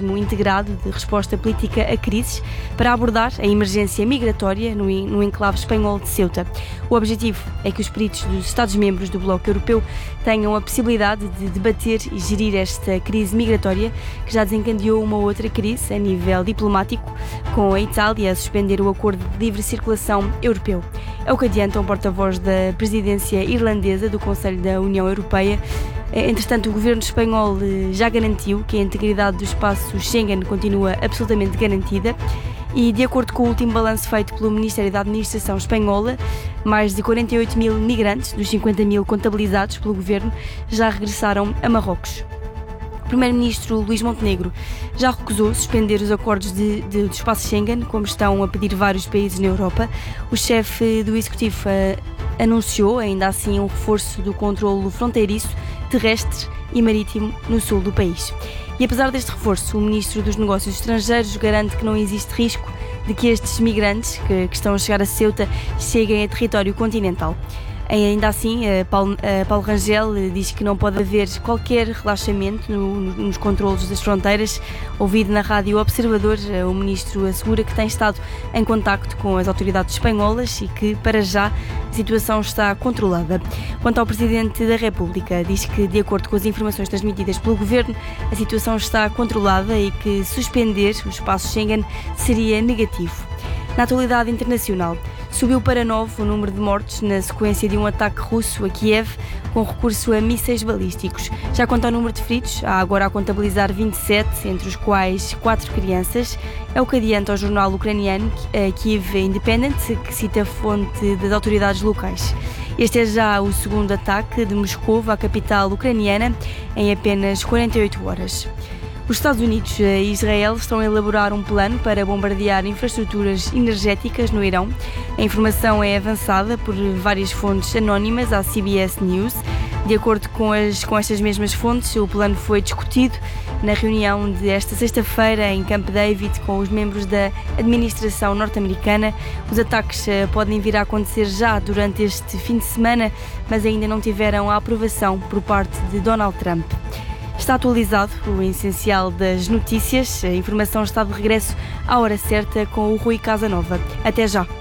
mecanismo integrado de resposta política a crises para abordar a emergência migratória no enclave espanhol de Ceuta. O objetivo é que os peritos dos Estados-membros do Bloco Europeu tenham a possibilidade de debater e gerir esta crise migratória, que já desencadeou uma outra crise a nível diplomático, com a Itália a suspender o acordo de livre circulação europeu. É o que adianta um porta-voz da presidência irlandesa do Conselho da União Europeia. Entretanto, o governo espanhol já garantiu que a integridade do espaço Schengen continua absolutamente garantida e, de acordo com o último balanço feito pelo Ministério da Administração espanhola, mais de 48 mil migrantes dos 50 mil contabilizados pelo governo já regressaram a Marrocos. O primeiro-ministro Luís Montenegro já recusou suspender os acordos do espaço Schengen, como estão a pedir vários países na Europa. O chefe do Executivo anunciou, ainda assim, um reforço do controlo fronteiriço, terrestre e marítimo no sul do país. E apesar deste reforço, o ministro dos Negócios Estrangeiros garante que não existe risco de que estes migrantes que estão a chegar a Ceuta cheguem a território continental. Ainda assim, Paulo Rangel diz que não pode haver qualquer relaxamento nos controlos das fronteiras. Ouvido na Rádio Observador, o ministro assegura que tem estado em contacto com as autoridades espanholas e que, para já, a situação está controlada. Quanto ao Presidente da República, diz que, de acordo com as informações transmitidas pelo Governo, a situação está controlada e que suspender o espaço Schengen seria negativo. Na atualidade internacional, subiu para 9 o número de mortes na sequência de um ataque russo a Kiev com recurso a mísseis balísticos. Já quanto ao número de feridos, há agora a contabilizar 27, entre os quais 4 crianças. É o que adianta ao jornal ucraniano Kyiv Independent, que cita a fonte das autoridades locais. Este é já o segundo ataque de Moscou à capital ucraniana em apenas 48 horas. Os Estados Unidos e Israel estão a elaborar um plano para bombardear infraestruturas energéticas no Irão. A informação é avançada por várias fontes anónimas à CBS News. De acordo com estas mesmas fontes, o plano foi discutido na reunião desta sexta-feira em Camp David com os membros da administração norte-americana. Os ataques podem vir a acontecer já durante este fim de semana, mas ainda não tiveram a aprovação por parte de Donald Trump. Está atualizado o essencial das notícias. A informação está de regresso à hora certa com o Rui Casanova. Até já!